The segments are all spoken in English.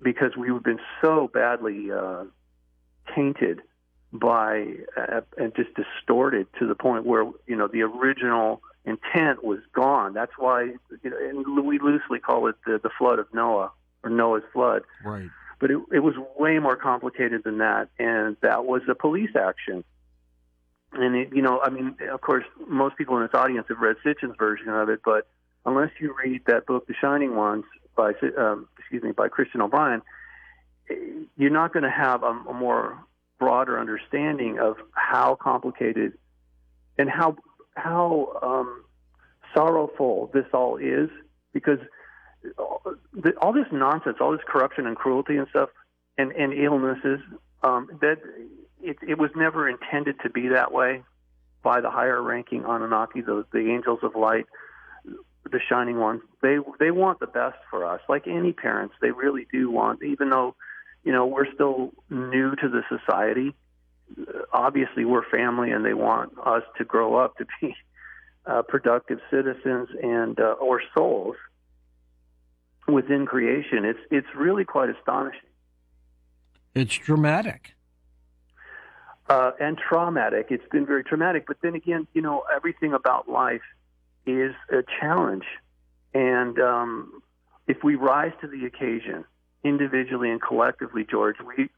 because we've been so badly tainted by and just distorted to the point where the original intent was gone. That's why and we loosely call it the flood of Noah, or Noah's flood. Right. But it was way more complicated than that, and that was a police action. And of course, most people in this audience have read Sitchin's version of it, but unless you read that book, The Shining Ones, by Christian O'Brien, you're not going to have a more broader understanding of how complicated and how sorrowful this all is, because all this nonsense, all this corruption and cruelty and stuff, and illnesses, that it was never intended to be that way by the higher ranking Anunnaki, the angels of light, the Shining Ones. They want the best for us, like any parents. They really do want, even though we're still new to the society. Obviously, we're family, and they want us to grow up to be productive citizens and or souls within creation. It's really quite astonishing. It's dramatic. And traumatic. It's been very traumatic. But then again, everything about life is a challenge. And if we rise to the occasion, individually and collectively, George, we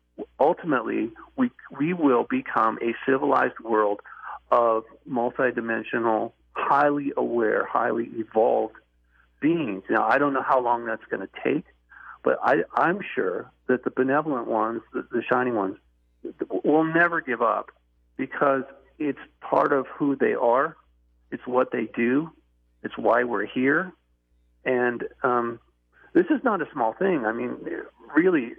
will become a civilized world of multidimensional, highly aware, highly evolved beings. Now, I don't know how long that's going to take, but I'm sure that the benevolent ones, the Shining Ones, will never give up, because it's part of who they are. It's what they do. It's why we're here. And this is not a small thing. I mean, really,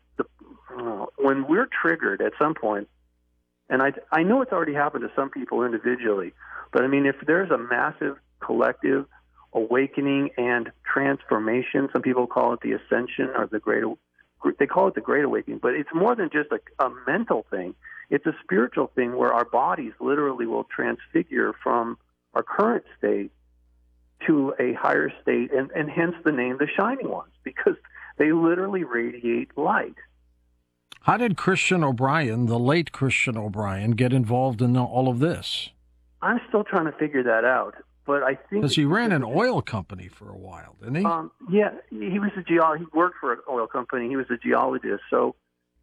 when we're triggered at some point, and I know it's already happened to some people individually, but I mean, if there's a massive collective awakening and transformation, some people call it the ascension or they call it the Great Awakening, but it's more than just a mental thing. It's a spiritual thing where our bodies literally will transfigure from our current state to a higher state, and hence the name the Shining Ones, because they literally radiate light. How did Christian O'Brien, the late Christian O'Brien, get involved in all of this? I'm still trying to figure that out, but I think... Because he ran an oil company for a while, didn't he? Yeah, he was he worked for an oil company. He was a geologist. So,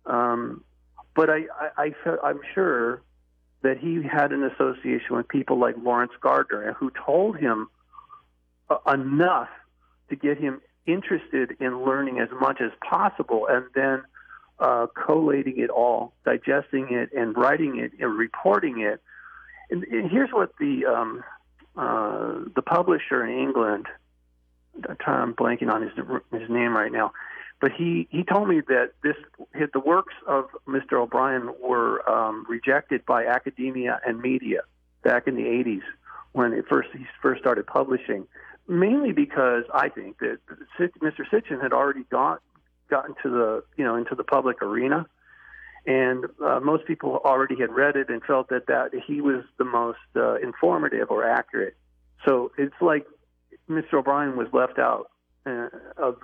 but I'm sure that he had an association with people like Lawrence Gardner, who told him enough to get him interested in learning as much as possible, and then collating it all, digesting it, and writing it, and reporting it. And here's what the publisher in England, I'm blanking on his name right now, but he told me that the works of Mr. O'Brien were rejected by academia and media back in the 80s when he first started publishing, mainly because I think that Mr. Sitchin had already gotten to the into the public arena, and most people already had read it and felt that he was the most informative or accurate. So it's like Mr. O'Brien was left out of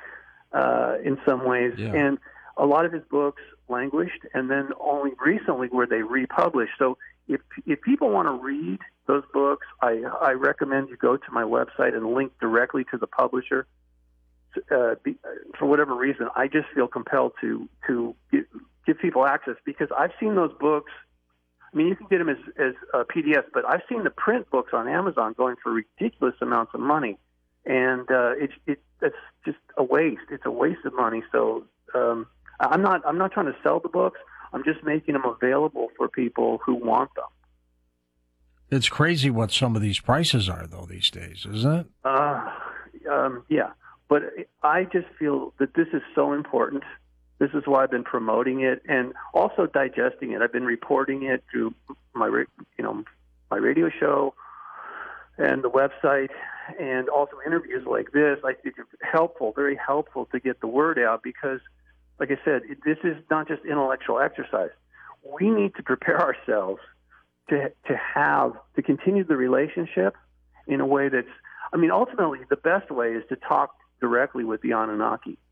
in some ways, yeah. And a lot of his books languished, and then only recently were they republished. So if people want to read those books, I recommend you go to my website and link directly to the publisher. For whatever reason, I just feel compelled to give people access, because I've seen those books. I mean, you can get them as PDFs, but I've seen the print books on Amazon going for ridiculous amounts of money, and it's just a waste. It's a waste of money. So I'm not trying to sell the books. I'm just making them available for people who want them. It's crazy what some of these prices are, though, these days, isn't it? Yeah. But I just feel that this is so important. This is why I've been promoting it and also digesting it. I've been reporting it through my radio show and the website, and also interviews like this. I think it's helpful, very helpful, to get the word out, because, like I said, this is not just intellectual exercise. We need to prepare ourselves to continue the relationship in a way that's, I mean, ultimately the best way is to talk directly with the Anunnaki.